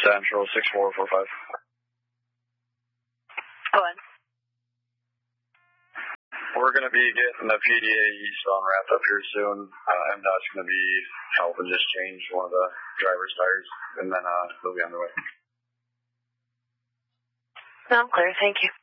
Central 6445. Go on. We're going to be getting the PDA eastbound wrapped up here soon. MDOT's going to be helping just change one of the driver's tires, and then they'll be on their way. No, I'm clear. Thank you.